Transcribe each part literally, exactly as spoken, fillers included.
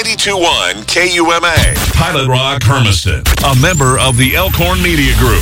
ninety-two point one K U M A. Pilot Rock Hermiston, a member of the Elkhorn Media Group.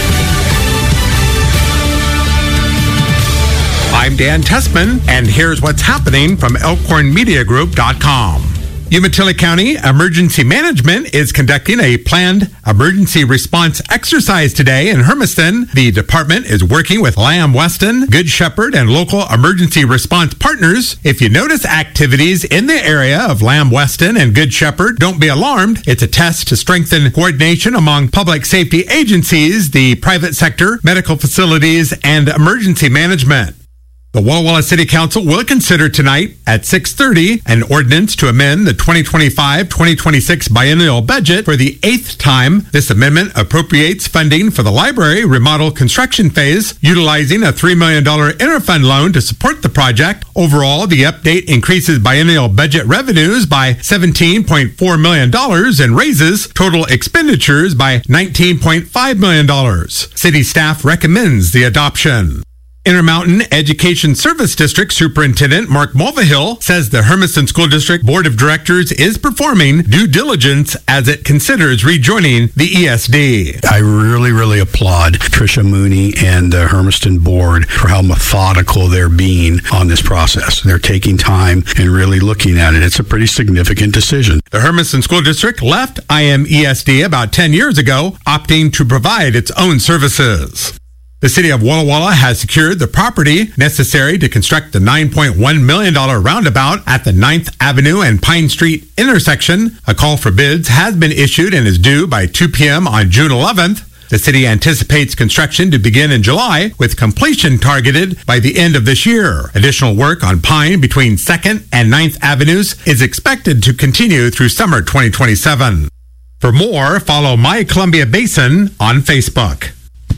I'm Dan Tessman, and here's what's happening from elkhorn media group dot com. Umatilla County Emergency Management is conducting a planned emergency response exercise today in Hermiston. The department is working with Lamb Weston, Good Shepherd, and local emergency response partners. If you notice activities in the area of Lamb Weston and Good Shepherd, don't be alarmed. It's a test to strengthen coordination among public safety agencies, the private sector, medical facilities, and emergency management. The Walla Walla City Council will consider tonight at six thirty an ordinance to amend the twenty twenty-five twenty twenty-six biennial budget for the eighth time. This amendment appropriates funding for the library remodel construction phase, utilizing a three million dollars interfund loan to support the project. Overall, the update increases biennial budget revenues by seventeen point four million dollars and raises total expenditures by nineteen point five million dollars. City staff recommends the adoption. Intermountain Education Service District Superintendent Mark Mulvihill says the Hermiston School District Board of Directors is performing due diligence as it considers rejoining the E S D. I really, really applaud Tricia Mooney and the Hermiston Board for how methodical they're being on this process. They're taking time and really looking at it. It's a pretty significant decision. The Hermiston School District left I M E S D about ten years ago, opting to provide its own services. The city of Walla Walla has secured the property necessary to construct the nine point one million dollars roundabout at the ninth Avenue and Pine Street intersection. A call for bids has been issued and is due by two p.m. on June eleventh. The city anticipates construction to begin in July, with completion targeted by the end of this year. Additional work on Pine between second and ninth Avenues is expected to continue through summer twenty twenty-seven. For more, follow My Columbia Basin on Facebook.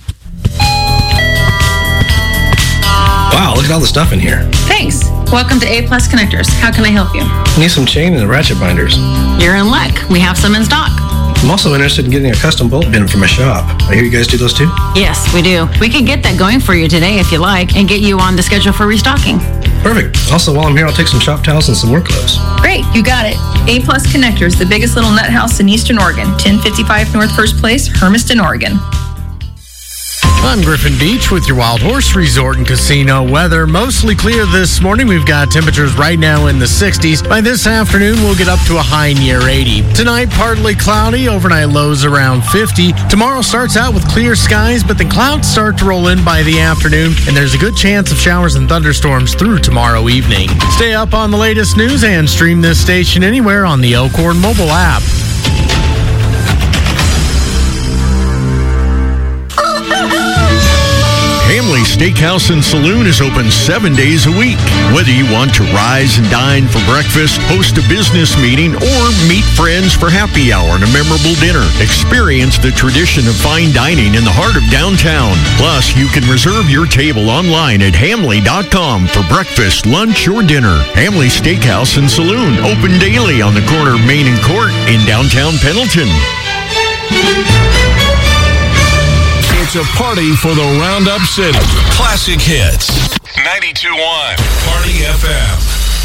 Wow, look at all the stuff in here. Thanks. Welcome to A Plus Connectors. How can I help you? I need some chain and ratchet binders. You're in luck. We have some in stock. I'm also interested in getting a custom bolt bin for my shop. I hear you guys do those too? Yes, we do. We can get that going for you today if you like and get you on the schedule for restocking. Perfect. Also, while I'm here, I'll take some shop towels and some work clothes. Great, you got it. A Plus Connectors, the biggest little nut house in Eastern Oregon. ten fifty-five North First Place, Hermiston, Oregon. I'm Griffin Beach with your Wild Horse Resort and Casino weather. Mostly clear this morning. We've got temperatures right now in the sixties. By this afternoon, we'll get up to a high near eighty. Tonight, partly cloudy. Overnight lows around fifty. Tomorrow starts out with clear skies, but the clouds start to roll in by the afternoon, and there's a good chance of showers and thunderstorms through tomorrow evening. Stay up on the latest news and stream this station anywhere on the Elkhorn mobile app. Hamley Steakhouse and Saloon is open seven days a week. Whether you want to rise and dine for breakfast, host a business meeting, or meet friends for happy hour and a memorable dinner, experience the tradition of fine dining in the heart of downtown. Plus, you can reserve your table online at hamley dot com for breakfast, lunch, or dinner. Hamley Steakhouse and Saloon, open daily on the corner of Main and Court in downtown Pendleton. It's a party for the Roundup City. Classic hits. ninety-two point one Party F M.